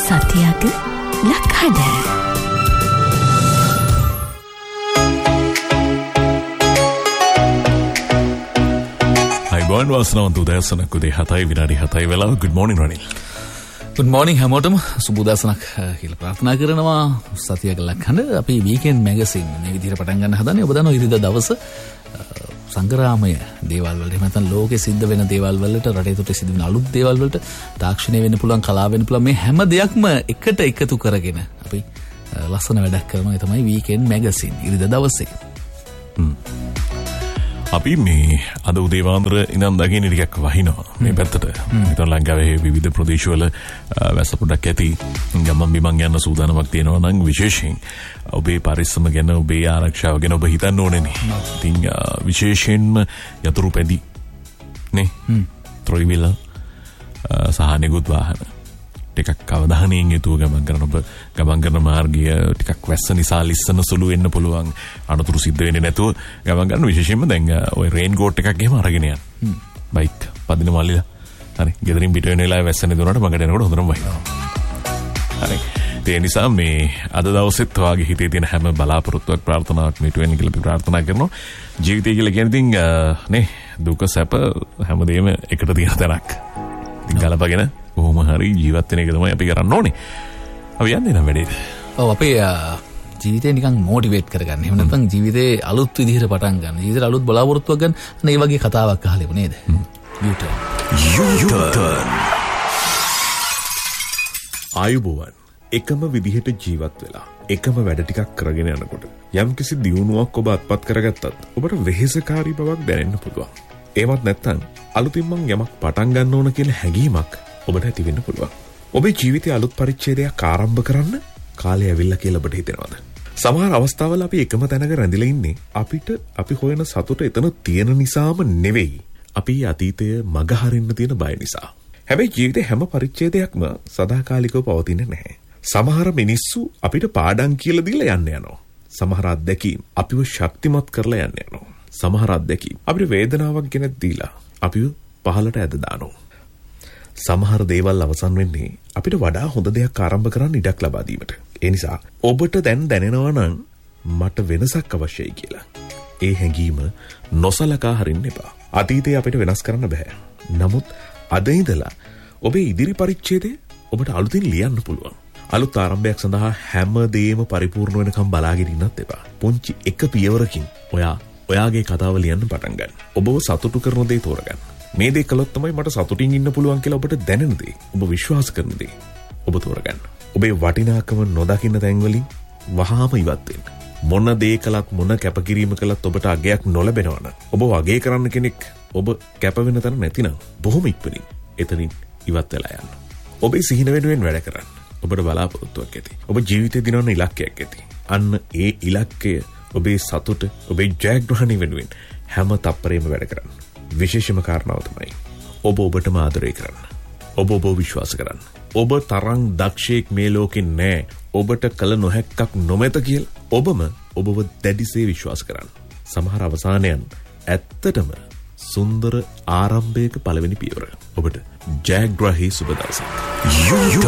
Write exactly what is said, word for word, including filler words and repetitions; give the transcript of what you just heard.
සතියක ලක්හඬ. අයිබෝන් වාසනාවන්ත උදෑසනක් උදේ හතයි විනාඩි හතයි වෙලාව. good morning Ranil. good morning හැමෝටම සුබ උදෑසනක් කියලා ප්‍රාර්ථනා කරනවා. සතියක ලක්හඬ අපි වීකෙන්ඩ් මැගසින් මේ විදිහට පටන් ගන්න හදන්නේ. ඔබ දන්නවා ඉරිදා දවස සංග්‍රාමය දේවල් වලට එහෙම නැත්නම් ලෝකෙ සිද්ධ වෙන දේවල් වලට රටේ තුට සිද්ධ වෙන අලුත් දේවල් වලට තාක්ෂණය වෙන්න පුළුවන් කලාව වෙන්න පුළුවන් මේ හැම දෙයක්ම එකට එකතු කරගෙන අපි ලස්සන වැඩක් කරනවා. ඒ තමයි වීකෙන්ඩ් මැගසින් ඉරිදා දවසේ. අපි මේ අද උදේවාන්දර ඉඳන් දකින්න ටිකක් වහිනවා මේ පැත්තට. ඉතින් ලංකාවේ විවිධ ප්‍රදේශවල වැස්ස පොඩක් ඇති. ගමන් බිමන් යන සූදානමක් තියෙනවා නම් විශේෂයෙන් ඔබේ පරිස්සම ගැන ඔබේ ආරක්ෂාව ගැන ඔබ හිතන්න ඕනේනේ. ඉතින් විශේෂයෙන්ම යතුරු පැදි නේ ට්‍රොලි වීල සහ නිකුත් වාහන ටිකක් අවධානයෙන් යුතුව ගමන් කරන ඔබ ගමන් කරන මාර්ගය ටිකක් වැස්ස නිසා ලිස්සන සුළු වෙන්න පුළුවන්. අනතුරු සිද්ධ වෙන්නේ නැතුව ගමන් කරන විශේෂයෙන්ම දැන් ඔය රේන් කෝට් එකක් එහෙම අරගෙන යන්න. බයික් පදින මල්ලිලා. හරි. ගෙදරින් පිට වෙන වෙලාවේ වැස්ස නැතුනට මගට යනකොට හොඳටම වහිනවා. හරි. ඒ නිසා මේ අද දවසෙත් වාගේ හිතේ තියෙන හැම බලාපොරොත්තුවක් ප්‍රාර්ථනාවක් මේට වෙන්න කියලා අපි ප්‍රාර්ථනා කරනවා. ජීවිතය කියලා කියන්නේ ඉතින් නේ දුක සැප හැමදේම එකට තියෙන තැනක්. ඉතින් ගලපගෙන කොහොම හරි ජීවත් වෙන එක තමයි අපි කරන්න ඕනේ. අපි යන්නේ නම් වැඩේට. ඔව් අපේ ජීවිතේ නිකන් මොටිවේට් කරගන්න. එහෙම නැත්නම් ජීවිතේ අලුත් විදිහට පටන් ගන්න. ජීවිතේ අලුත් බලාපොරොත්තුවක් ගන්න. අනේ මේ වගේ කතාවක් අහලා නේද? U-turn. U-turn. ආයුබෝවන්. එකම විදිහට ජීවත් වෙලා එකම වැඩ ටිකක් කරගෙන යනකොට යම්කිසි දියුණුවක් ඔබ අත්පත් කරගත්තත් ඔබට වෙහෙසකාරී බවක් දැනෙන්න පුළුවන්. ඒවත් නැත්නම් අලුතින් මං යමක් පටන් ගන්න ඕන කියන හැඟීමක් ඔබට ඇති වෙන්න පුළුවන්. ඔබේ ජීවිතයේ අලුත් පරිච්ඡේදයක් ආරම්භ කරන්න කාලය ඇවිල්ලා කියලා ඔබට හිතෙනවද? සමහර අවස්ථාවල අපි එකම තැනක රැඳිලා ඉන්නේ අපිට අපි හොයන සතුට එතන තියෙන නිසාම නෙවෙයි. අපි අතීතය මග හරින්න තියෙන බය නිසා. හැබැයි ජීවිතේ හැම පරිච්ඡේදයක්ම සදාකාලිකව පවතින්නේ නැහැ. සමහර මිනිස්සු අපිට පාඩම් කියලා දීලා යන්න යනවා. සමහර අත්දැකීම් අපිව ශක්තිමත් කරලා යන්න යනවා. සමහර අත්දැකීම් අපිට වේදනාවක් ගෙනත් දීලා අපිව පහළට ඇද දානවා. සමහර දේවල් අවසන් වෙන්නේ අපිට වඩා හොඳ දෙයක් ආරම්භ කරන්න ඉඩක් ලබා දීමට. ඒ නිසා ඔබට දැන් දැනෙනවා නම් මට වෙනසක් අවශ්‍යයි කියලා. ඒ හැඟීම නොසලකා හරින්න එපා. අතීතය අපිට වෙනස් කරන්න බෑ. නමුත් අද ඉඳලා ඔබේ ඉදිරි පරිච්ඡේදය ඔබට අලුතින් ලියන්න පුළුවන්. අලුත් ආරම්භයක් සඳහා හැමදේම පරිපූර්ණ වෙනකම් බලාගෙන ඉන්නත් එපා. පුංචි එක පියවරකින් ඔයා ඔයාගේ කතාව ලියන්න පටන් ගන්න. ඔබව සතුටු කරන දේ තෝරගන්න. මේ දේ කළොත් තමයි මට සතුටින් ඉන්න පුළුවන් කියලා ඔබට දැනෙන දේ, ඔබ විශ්වාස කරන දේ ඔබ තෝරගන්න. ඔබේ වටිනාකම නොදකින්න තැන් වලින් වහාම ඉවත් වෙන්න. මොන දේ කළත් මොන කැපකිරීම කළත් ඔබට අගයක් නොලැබෙනවා නම් ඔබ වගේ කරන්න කෙනෙක් ඔබ කැප වෙන තැන නැතිනම් බොහොම ඉක්මනින් එතනින් ඉවත් වෙලා යන්න. ඔබේ සිහින වෙනුවෙන් වැඩ කරන්න. ඔබට බලාපොරොත්තුවක් ඇති. ඔබ ජීවිතේ දිනවන ඉලක්කයක් ඇති. අන්න ඒ ඉලක්කය ඔබේ සතුට, ඔබේ ජයග්‍රහණය වෙනුවෙන් හැම තප්පරෙම වැඩ කරන්න. විශේෂම කාරණාව තමයි ඔබ ඔබටම ආදරය කරන්න. ඔබ ඔබ විශ්වාස කරන්න. ඔබ තරම් දක්ෂයෙක් මේ ලෝකේ නැහැ. ඔබට කල නොහැක්කක් නොමැත කියලා ඔබම ඔබව දැඩිසේ විශ්වාස කරන්න. සමහර අවසානයන් ඇත්තටම සුන්දර ආරම්භයක පළවෙනි පියවර. ඔබට ජයග්‍රහී සුබ දවසක්.